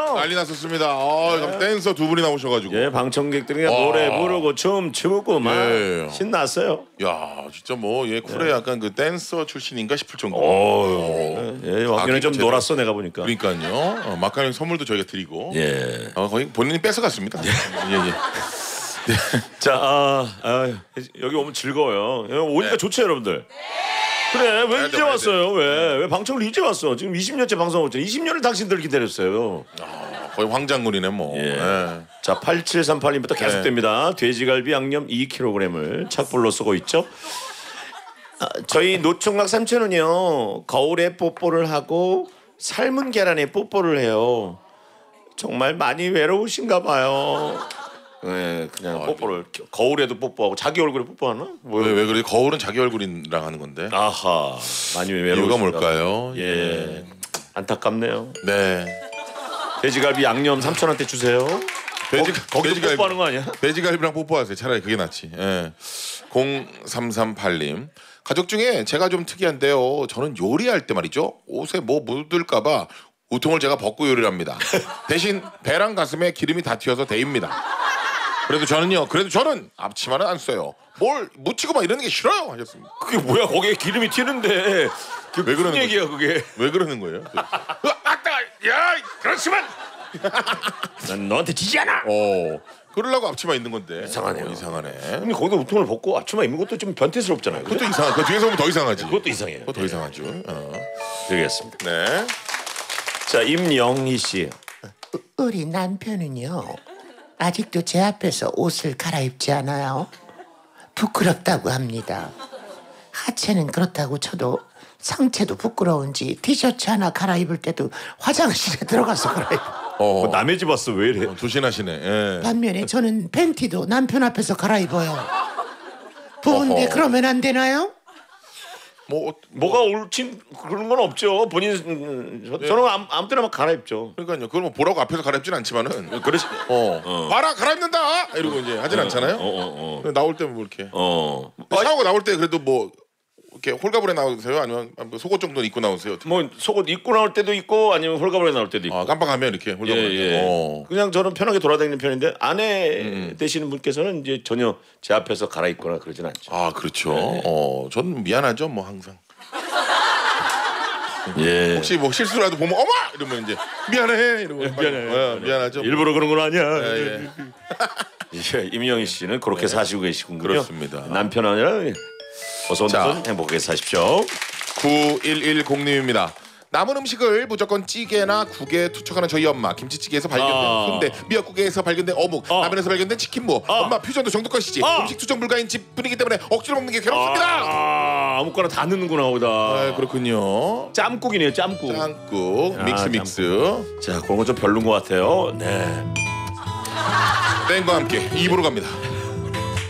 난리 났었습니다. 댄서 두 분이 나오셔가지고. 예, 방청객들이 노래 부르고 춤 추고 막 신났어요. 야, 진짜 뭐 쿨에 약간 그 댄서 출신인가 싶을 정도로. 예, 왕년에 좀 놀았어 내가 보니까. 그러니까요. 막간의 선물도 저희가 드리고. 예. 거의 본인이 뺏어갔습니다. 예. 자, 여기 오면 즐거워요. 오니까 좋죠, 여러분들. 그래, 왜 이제 왔어요? 왜 방청을 이제 왔어? 지금 20년째 방송 왔잖아. 20년을 당신들 기다렸어요. 거의 황장군이네 뭐. 예. 자, 8738님부터 계속됩니다. 돼지갈비 양념 2kg을 착불로 쓰고 있죠. 저희 노총각 삼촌은요, 거울에 뽀뽀를 하고 삶은 계란에 뽀뽀를 해요. 정말 많이 외로우신가 봐요. 네, 그냥 뽀뽀를 거울에도 뽀뽀하고 자기 얼굴에 뽀뽀하나? 왜 그래? 거울은 자기 얼굴이랑 하는 건데. 아하, 많이 외로우신가. 이유가 뭘까요? 예, 안타깝네요. 네. 돼지갈비 양념 삼촌한테 주세요. 거기도 뽀뽀하는 거 아니야? 돼지갈비랑 뽀뽀하세요. 차라리 그게 낫지. 예. 0338님. 가족 중에 제가 좀 특이한데요. 저는 요리할 때 말이죠. 옷에 뭐 묻을까봐 우통을 제가 벗고 요리를 합니다. 대신 배랑 가슴에 기름이 다 튀어서 대입니다. 그래도 저는 앞치마는 안 써요. 뭘 묻히고 막 이러는 게 싫어요 하셨습니다. 그게 뭐야? 거기에 기름이 튀는데 왜 그러는 얘기야 그게? 왜 그러는 거예요? 야, 그렇지만 난 너한테 지지 않아. 그러려고 앞치마 입는 건데. 이상하네요. 이상하네. 근데 거기다 우통을 벗고 앞치마 입는 것도 좀 변태스럽잖아요. 그것도 이상. 그 뒤에서 보면 더 이상하지. 그것도 이상해요. 그거 더 이상하죠. 되겠습니다. 네. 자, 임영희 씨. 우리 남편은요, 아직도 제 앞에서 옷을 갈아입지 않아요. 부끄럽다고 합니다. 하체는 그렇다고 쳐도 상체도 부끄러운지 티셔츠 하나 갈아입을 때도 화장실에 들어가서 갈아입어요. 남의 집 왔어 왜 이래? 조신하시네. 예. 반면에 저는 팬티도 남편 앞에서 갈아입어요. 부부인데 그러면 안 되나요? 뭐가 옳지 그런 건 없죠. 본인 저는 아무 때나 막 갈아입죠. 그러니까요. 그걸 뭐 보라고 앞에서 갈아입진 않지만은. 그러시. 봐라 갈아입는다 이러고 이제 하진 않잖아요. 나올 때 뭐 이렇게. 샤워가 나올 때 그래도 뭐 이렇게 홀가분에 나오세요? 아니면 속옷 정도 입고 나오세요? 뭐 속옷 입고 나올 때도 있고 아니면 홀가분에 나올 때도 있고. 깜빡하면 이렇게 홀가분에. 그냥 저는 편하게 돌아다니는 편인데 아내 되시는 분께서는 이제 전혀 제 앞에서 갈아입거나 그러진 않죠. 아 그렇죠. 저는 미안하죠 뭐 항상. 예. 혹시 뭐 실수라도 보면 어머 이러면 이제 미안해 이러고 미안하죠. 일부러 그런 건 아니야. 예. 임영희 씨는 그렇게 사시고 계시군요. 그렇습니다. 남편 아니라 어서 행복하게 사십시오. 9110님입니다. 남은 음식을 무조건 찌개나 국에 투척하는 저희 엄마. 김치찌개에서 발견된 순대, 미역국에서 발견된 어묵, 라면에서 발견된 치킨무. 엄마 퓨전도 정도껏이지. 음식 투척 불가인 집 분위기 때문에 억지로 먹는 게 괴롭습니다. 아무거나 다 넣는구나 거기다. 그렇군요. 짬국이네요. 짬국. 믹스. 자, 그런 거 좀 별론 것 같아요. 네. 땡과 함께 입으로 갑니다.